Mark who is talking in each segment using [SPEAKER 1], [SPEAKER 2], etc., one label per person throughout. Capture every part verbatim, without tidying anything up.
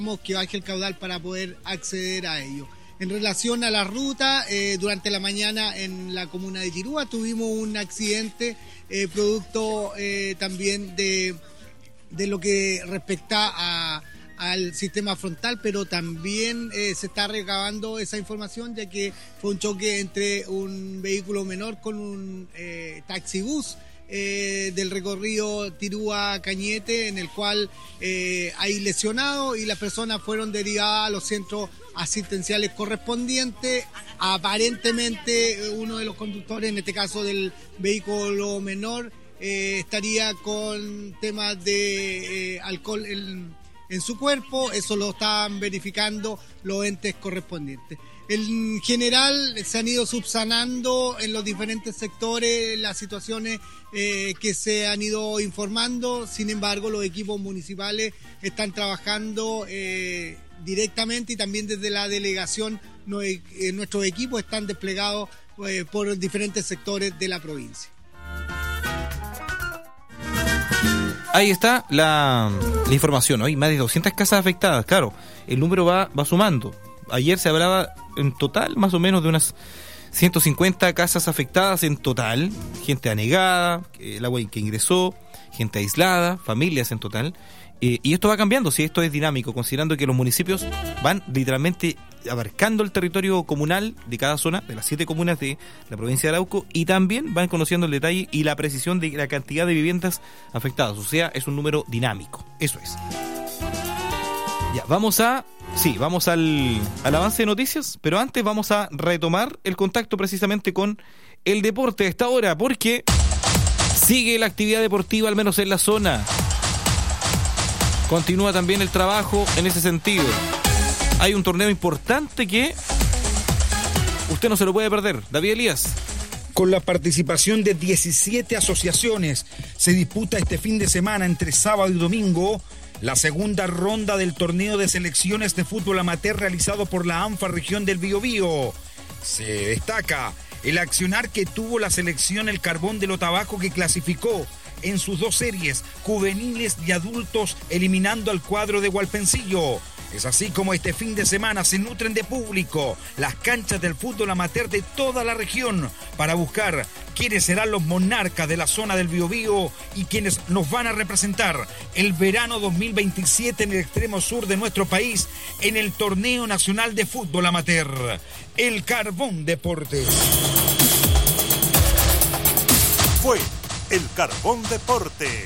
[SPEAKER 1] que baje el caudal para poder acceder a ello. En relación a la ruta, eh, durante la mañana en la comuna de Tirúa tuvimos un accidente eh, producto eh, también de, de lo que respecta a, al sistema frontal, pero también eh, se está recabando esa información ya que fue un choque entre un vehículo menor con un eh, taxibús Eh, del recorrido Tirúa-Cañete, en el cual eh, hay lesionados y las personas fueron derivadas a los centros asistenciales correspondientes. Aparentemente uno de los conductores, en este caso del vehículo menor, eh, estaría con temas de eh, alcohol en, en su cuerpo. Eso lo están verificando los entes correspondientes. En general se han ido subsanando en los diferentes sectores las situaciones eh, que se han ido informando. Sin embargo, los equipos municipales están trabajando eh, directamente y también desde la delegación no, eh, nuestros equipos están desplegados eh, por diferentes sectores de la provincia.
[SPEAKER 2] Ahí está la, la información. Hoy más de doscientas casas afectadas. Claro, el número va, va sumando. Ayer se hablaba en total más o menos de unas ciento cincuenta casas afectadas en total, gente anegada, el agua que ingresó, gente aislada, familias en total, eh, y esto va cambiando, si esto es dinámico, considerando que los municipios van literalmente abarcando el territorio comunal de cada zona, de las siete comunas de la provincia de Arauco, y también van conociendo el detalle y la precisión de la cantidad de viviendas afectadas, o sea, es un número dinámico, eso es. Ya, vamos a... Sí, vamos al, al avance de noticias, pero antes vamos a retomar el contacto precisamente con el deporte a esta hora, porque sigue la actividad deportiva, al menos en la zona. Continúa también el trabajo en ese sentido. Hay un torneo importante que usted no se lo puede perder. David Elías.
[SPEAKER 3] Con la participación de diecisiete asociaciones, se disputa este fin de semana entre sábado y domingo la segunda ronda del torneo de selecciones de fútbol amateur realizado por la ANFA Región del Biobío. Se destaca el accionar que tuvo la selección El Carbón de Lotabaco, que clasificó en sus dos series, juveniles y adultos, eliminando al cuadro de Hualpencillo. Es así como este fin de semana se nutren de público las canchas del fútbol amateur de toda la región para buscar quiénes serán los monarcas de la zona del Biobío y quienes nos van a representar el verano dos mil veintisiete en el extremo sur de nuestro país en el Torneo Nacional de Fútbol Amateur, El Carbón Deportes.
[SPEAKER 4] Fue El Carbón Deportes.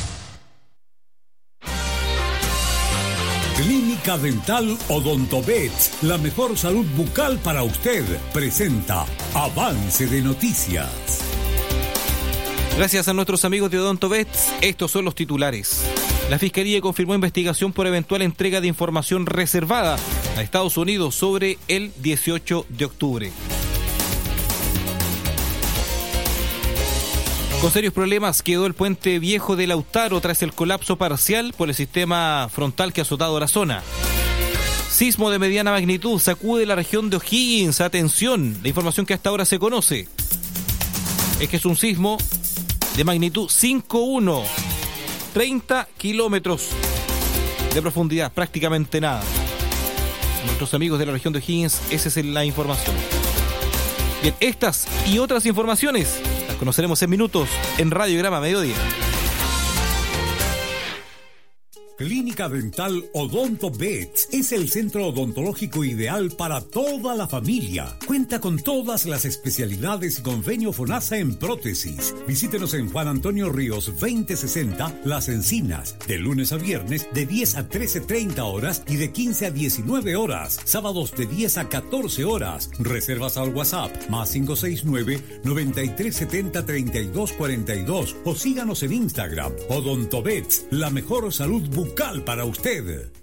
[SPEAKER 5] Clínica Dental Odontovet, la mejor salud bucal para usted, presenta Avance de Noticias.
[SPEAKER 2] Gracias a nuestros amigos de Odontovet, estos son los titulares. La Fiscalía confirmó investigación por eventual entrega de información reservada a Estados Unidos sobre el dieciocho de octubre. Con serios problemas quedó el puente viejo de Lautaro tras el colapso parcial por el sistema frontal que ha azotado la zona. Sismo de mediana magnitud sacude la región de O'Higgins. Atención, la información que hasta ahora se conoce es que es un sismo de magnitud cinco punto uno, treinta kilómetros de profundidad, prácticamente nada. Nuestros amigos de la región de O'Higgins, esa es la información. Bien, estas y otras informaciones las conoceremos en minutos en Radiograma Mediodía.
[SPEAKER 5] Clínica Dental Odontovet es el centro odontológico ideal para toda la familia. Cuenta con todas las especialidades y convenio FONASA en prótesis. Visítenos en Juan Antonio Ríos veinte sesenta, Las Encinas, de lunes a viernes de diez a trece treinta horas y de quince a diecinueve horas. Sábados de diez a catorce horas. Reservas al WhatsApp más cinco seis nueve, noventa y tres setenta, treinta y dos cuarenta y dos o síganos en Instagram. Odontovet, la mejor salud bucal para usted.